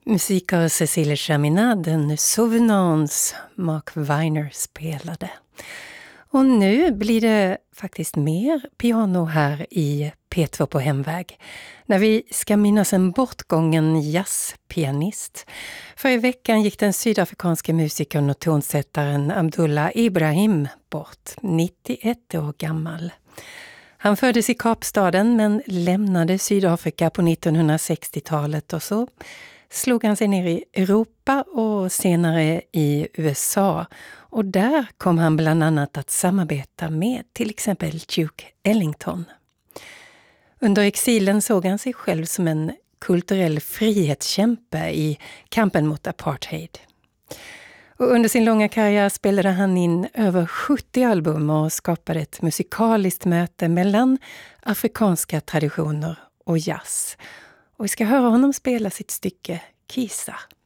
Musik av Cécile Chaminade, en Souvenance Mark Weiner spelade. Och nu blir det faktiskt mer piano här i P2 på hemväg. När vi ska minnas en bortgången jazzpianist. För i veckan gick den sydafrikanske musikern och tonsättaren Abdullah Ibrahim bort, 91 år gammal. Han föddes i Kapstaden men lämnade Sydafrika på 1960-talet och så slog han sig ner i Europa och senare i USA. Och där kom han bland annat att samarbeta med till exempel Duke Ellington. Under exilen såg han sig själv som en kulturell frihetskämpe i kampen mot apartheid. Och under sin långa karriär spelade han in över 70 album och skapade ett musikaliskt möte mellan afrikanska traditioner och jazz. Och vi ska höra honom spela sitt stycke Kisa.